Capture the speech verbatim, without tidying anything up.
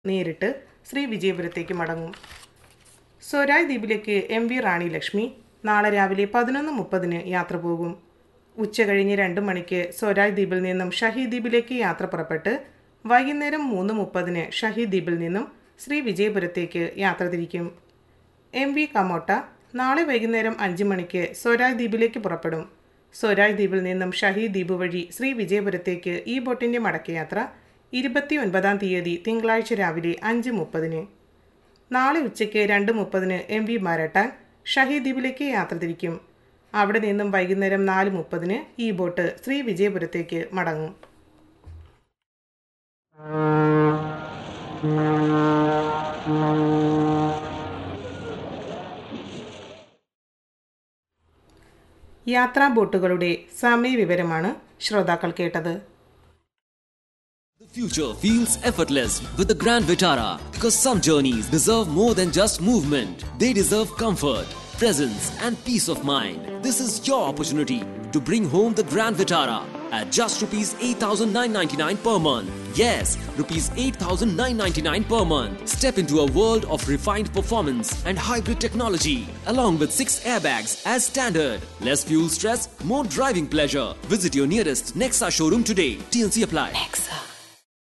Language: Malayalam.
നേരിട്ട് ശ്രീവിജയപുരത്തേക്ക് മടങ്ങും. സ്വരാജ് ദ്വീപിലേക്ക് എം വി റാണി ലക്ഷ്മി നാളെ രാവിലെ പതിനൊന്ന് മുപ്പതിന് യാത്ര പോകും. ഉച്ചകഴിഞ്ഞ് രണ്ട് മണിക്ക് സ്വരാജ് ദ്വീപിൽ നിന്നും ഷഹീദ് ദ്വീപിലേക്ക് യാത്ര പുറപ്പെട്ട് വൈകുന്നേരം മൂന്ന് മുപ്പതിന് ഷഹീദ് ദ്വീപിൽ നിന്നും ശ്രീവിജയപുരത്തേക്ക് യാത്ര തിരിക്കും. എം വി കമോട്ട നാളെ വൈകുന്നേരം അഞ്ച് മണിക്ക് സ്വരാജ് ദ്വീപിലേക്ക് പുറപ്പെടും. സ്വരാജ് ദ്വീപിൽ നിന്നും ഷഹീദ് ദ്വീപ് വഴി ശ്രീവിജയപുരത്തേക്ക് ഈ ബോട്ടിൻ്റെ മടക്കയാത്ര ഇരുപത്തി ഒൻപതാം തീയതി തിങ്കളാഴ്ച രാവിലെ അഞ്ച് മുപ്പതിന്. നാളെ ഉച്ചയ്ക്ക് രണ്ട് മുപ്പതിന് എം വി മാരട്ടാൻ ഷഹീദ് ദ്വീപിലേക്ക് യാത്ര തിരിക്കും. അവിടെ നിന്നും വൈകുന്നേരം നാല് മുപ്പതിന് ഈ ബോട്ട് ശ്രീവിജയപുരത്തേക്ക് മടങ്ങും. യാത്രാ ബോട്ടുകളുടെ സമയവിവരമാണ് ശ്രോതാക്കൾ കേട്ടത്. The future feels effortless with the Grand Vitara because some journeys deserve more than just movement. They deserve comfort, presence and peace of mind. This is your opportunity to bring home the Grand Vitara at just rupees eight thousand nine hundred ninety-nine per month. Yes, rupees eight thousand nine hundred ninety-nine per month. Step into a world of refined performance and hybrid technology along with six airbags as standard. Less fuel stress, more driving pleasure. Visit your nearest Nexa showroom today. T N C apply. Nexa.